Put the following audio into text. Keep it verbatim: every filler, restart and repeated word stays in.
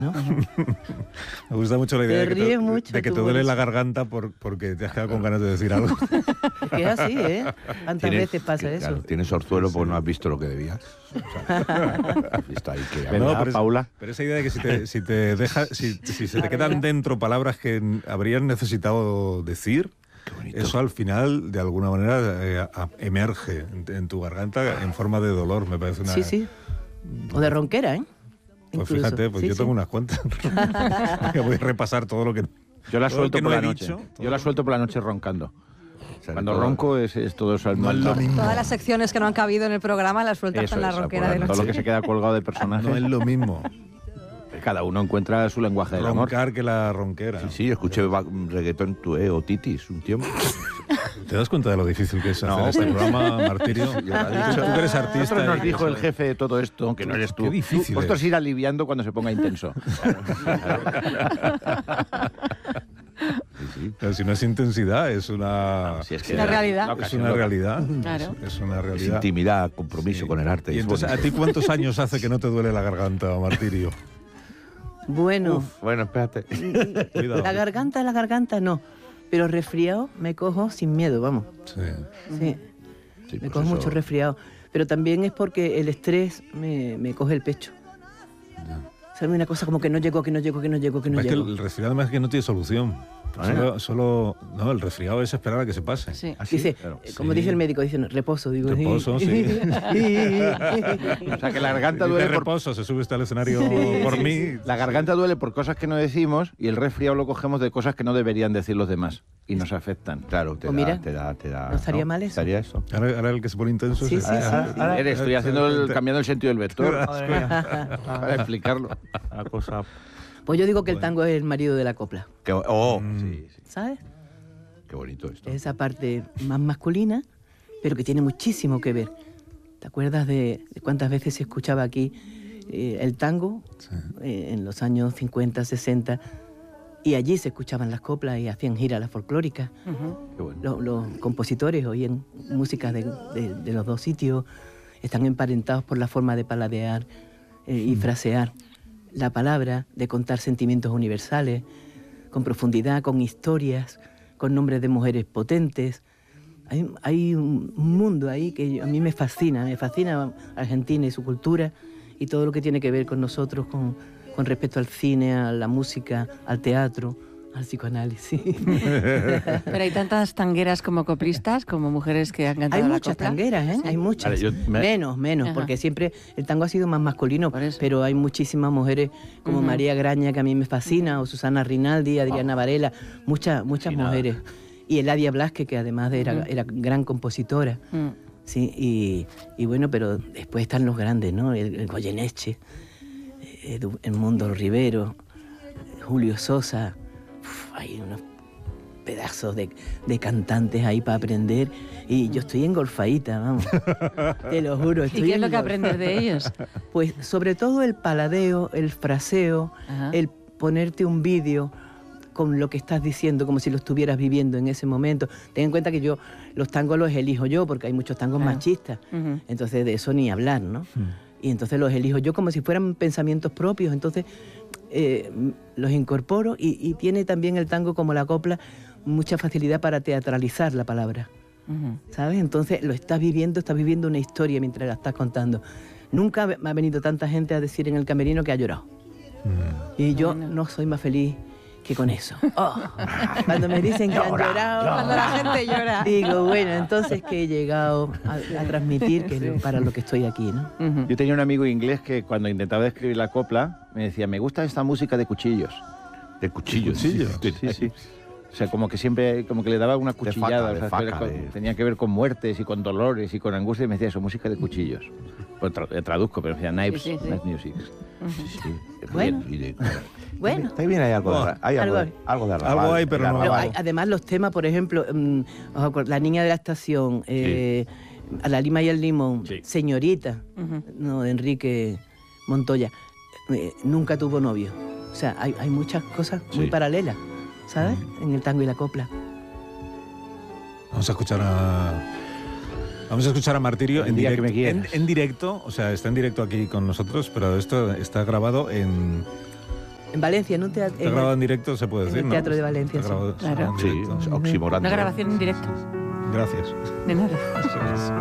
¿no? Me gusta mucho la idea te de que te, mucho, de que te duele la garganta por, porque te has quedado con ganas de decir algo. Es que es así, ¿eh? ¿Cuántas veces pasa que, eso? Claro, tienes orzuelo sí, porque no has visto lo que debías. O sea, has visto ahí que... No, pero, es, Paula? pero esa idea de que si te, si te deja, si, si se te quedan dentro palabras que habrías necesitado decir, eso al final, de alguna manera, eh, emerge en, en tu garganta en forma de dolor, me parece una... Sí, sí. O de ronquera, ¿eh? Pues Incluso. fíjate, pues sí, yo sí. tengo unas cuantas. Voy a repasar todo lo que... Yo la suelto por no la noche. Dicho, yo la suelto por la noche roncando. Cuando ronco es, es todo eso al no mal. Todas las secciones que no han cabido en el programa las sueltas Eso en la es, ronquera de todo noche. lo que se queda colgado de personajes. No es lo mismo. Cada uno encuentra su lenguaje del amor. Roncar que la ronquera. Sí, sí, escuché reggaetón tué o titis un tiempo. ¿Te das cuenta de lo difícil que es hacer no, este pero... programa, Martirio? Sí, ya lo he dicho. Tú que eres artista. Nosotros nos y... dijo el jefe de todo esto, que no eres tú. Qué difícil. Vosotros es ir aliviando cuando se ponga intenso. Sí, sí. Pero si no es intensidad, es una... No, si es que una realidad. Es una realidad. Claro. Es una realidad. Es intimidad, compromiso sí. con el arte. Y entonces, ¿a ti cuántos años hace que no te duele la garganta, Martirio? Bueno. Uf, bueno, espérate. Cuidado. La garganta, la garganta no. Pero resfriado me cojo sin miedo, vamos. Sí. Sí. sí me pues cojo eso... mucho resfriado. Pero también es porque el estrés me, me coge el pecho. O sea, una cosa como que no llego, que no llego, que no llego, que no es llego. que el resfriado además es que no tiene solución. Solo, solo, no, el resfriado es esperar a que se pase. Sí. ¿Ah, sí? Dice, Claro. como Sí. dice el médico, dice reposo, digo. Reposo, sí. O sea, que la garganta Dice duele por... reposo, se sube este al escenario Sí. por mí. La garganta duele por cosas que no decimos y el resfriado lo cogemos de cosas que no deberían decir los demás y nos afectan. Claro, te, O da, mira, te da, te da... ¿no estaría mal eso? Estaría eso. Ahora, ahora el que se pone intenso Sí, es sí, el- sí. Ah, Ahora, ahora estoy haciendo el, cambiando el sentido del vector para explicarlo. Una cosa... Pues yo digo que el tango es el marido de la copla, Que, oh, Mm. sí, sí. ¿sabes? Qué bonito esto. Esa parte más masculina, pero que tiene muchísimo que ver. ¿Te acuerdas de, de cuántas veces se escuchaba aquí eh, el tango Sí. eh, en los años cincuenta, sesenta? Y allí se escuchaban las coplas y hacían giras las folclóricas. Uh-huh. Qué bueno. Los, los compositores oían música de, de, de los dos sitios, están emparentados por la forma de paladear eh, y frasear la palabra, de contar sentimientos universales, con profundidad, con historias, con nombres de mujeres potentes. Hay, hay un mundo ahí que a mí me fascina, me fascina Argentina y su cultura y todo lo que tiene que ver con nosotros, con, con respecto al cine, a la música, al teatro, al psicoanálisis. Pero hay tantas tangueras como coplistas, como mujeres que han cantado Hay la muchas copla. tangueras, ¿eh? Sí. Hay muchas. Vale, yo me- Menos, menos, Ajá. porque siempre el tango ha sido más masculino, Por eso. pero hay muchísimas mujeres como Ujú. María Graña, que a mí me fascina, o Susana Rinaldi, Adriana Varela, muchas, muchas Sí, nada. mujeres. Y Eladia Blasque, que además de era, Ujú. era gran compositora. Mm. Sí, y, y bueno, pero después están los grandes, ¿no? El, el Goyeneche, Edu- Edmundo Rivero, Julio Sosa. Uf, hay unos pedazos de, de cantantes ahí para aprender y yo estoy engolfadita, vamos. Te lo juro. ¿Y Estoy qué es lo que engolfada. aprendes de ellos? Pues sobre todo el paladeo, el fraseo, Ajá. el ponerte un vídeo con lo que estás diciendo, como si lo estuvieras viviendo en ese momento. Ten en cuenta que yo los tangos los elijo yo, porque hay muchos tangos Claro. machistas. Ujú. Entonces de eso ni hablar, ¿no? Y entonces los elijo yo como si fueran pensamientos propios. Entonces eh, los incorporo y, y tiene también el tango, como la copla, mucha facilidad para teatralizar la palabra. Ujú. ¿Sabes? Entonces lo estás viviendo, estás viviendo una historia mientras la estás contando. Nunca me ha venido tanta gente a decir en el camerino que ha llorado. Y yo Bueno. no soy más feliz que con eso. Oh, cuando me dicen que han llorado, Cuando la gente llora. digo, bueno, entonces que he llegado a, a transmitir que es para lo que estoy aquí, ¿no? Ujú. Yo tenía un amigo inglés que cuando intentaba escribir la copla me decía, me gusta esta música de cuchillos. De cuchillo. Cuchillo. Sí, Sí, sí. O sea, como que siempre, como que le daba una faca, cuchillada. de o sea, faca, era con- de- tenía que ver con muertes y con dolores y con angustia y me decía eso, música de cuchillos. Pues tra- eh, traduzco, pero me decía knives, Sí, sí, sí. knife music. Sí, sí. Bueno. Y de- Bueno. Está bien, hay algo, de, hay algo, Algo de- algo de arrabal, Algo hay, pero de no- Pero arrabal. hay- además los temas, por ejemplo, mm, os acuer- La niña de la estación, eh, A la lima y el limón, Sí. Señorita, Ujú. no, de Enrique Montoya, eh, nunca tuvo novio. O sea, hay, hay muchas cosas muy Sí. paralelas, ¿sabes? En el tango y la copla. Vamos a escuchar a... Vamos a escuchar a Martirio El en día que directo, me quieras. en, en directo, o sea, está en directo aquí con nosotros, pero esto está grabado en, En Valencia, en un teatro. Está grabado en directo, se puede en decir, el ¿no? Teatro de Valencia, Está grabado- sí. Claro. en Sí, directo. oximorando. Una grabación en directo. Gracias. De nada.